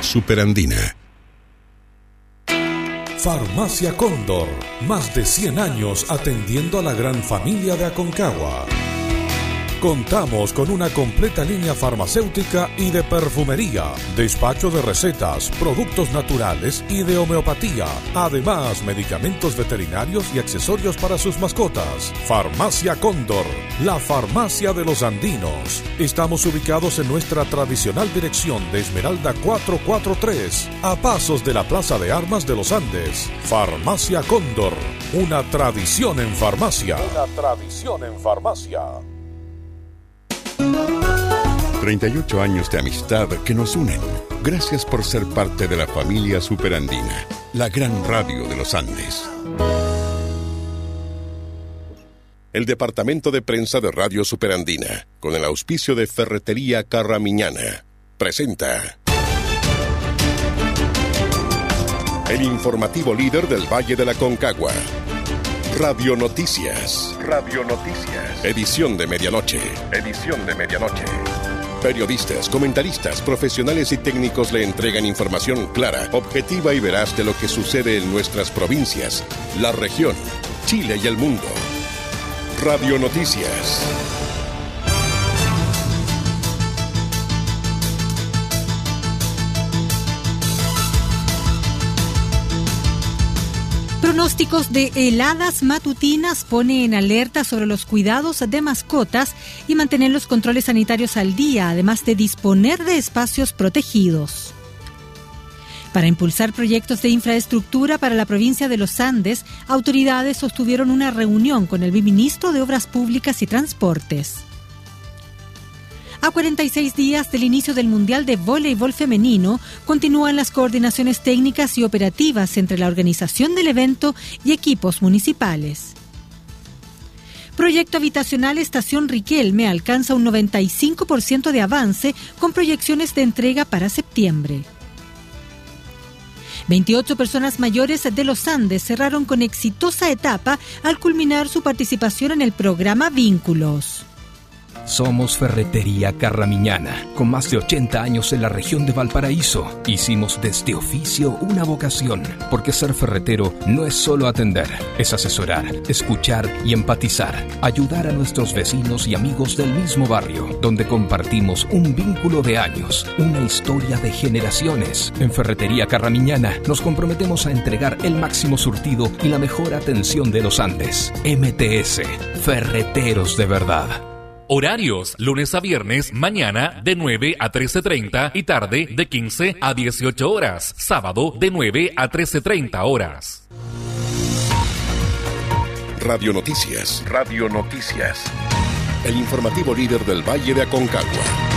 Superandina. Farmacia Cóndor, más de 100 años atendiendo a la gran familia de Aconcagua. Contamos con una completa línea farmacéutica y de perfumería, despacho de recetas, productos naturales y de homeopatía. Además, medicamentos veterinarios y accesorios para sus mascotas. Farmacia Cóndor, la farmacia de los andinos. Estamos ubicados en nuestra tradicional dirección de Esmeralda 443, a pasos de la Plaza de Armas de los Andes. Farmacia Cóndor, una tradición en farmacia. Una tradición en farmacia. 38 años de amistad que nos unen. Gracias por ser parte de la familia Superandina, la gran radio de los Andes. El Departamento de Prensa de Radio Superandina, con el auspicio de Ferretería Carramiñana, presenta el informativo líder del Valle de la Aconcagua. Radio Noticias. Radio Noticias. Edición de medianoche. Edición de medianoche. Periodistas, comentaristas, profesionales y técnicos le entregan información clara, objetiva y veraz de lo que sucede en nuestras provincias, la región, Chile y el mundo. Radio Noticias. Pronósticos de heladas matutinas pone en alerta sobre los cuidados de mascotas y mantener los controles sanitarios al día, además de disponer de espacios protegidos. Para impulsar proyectos de infraestructura para la provincia de los Andes, autoridades sostuvieron una reunión con el viceministro de Obras Públicas y Transportes. A 46 días del inicio del Mundial de Voleibol Femenino, continúan las coordinaciones técnicas y operativas entre la organización del evento y equipos municipales. Proyecto habitacional Estación Riquelme alcanza un 95% de avance con proyecciones de entrega para septiembre. 28 personas mayores de los Andes cerraron con exitosa etapa al culminar su participación en el programa Vínculos. Somos Ferretería Carramiñana, con más de 80 años en la región de Valparaíso. Hicimos de este oficio una vocación, porque ser ferretero no es solo atender, es asesorar, escuchar y empatizar, ayudar a nuestros vecinos y amigos del mismo barrio, donde compartimos un vínculo de años, una historia de generaciones. En Ferretería Carramiñana nos comprometemos a entregar el máximo surtido y la mejor atención de los Andes. MTS, Ferreteros de verdad. Horarios, lunes a viernes, mañana de 9 a 13:30 y tarde de 15 a 18 horas. Sábado de 9 a 13:30 horas. Radio Noticias. Radio Noticias. El informativo líder del Valle de Aconcagua.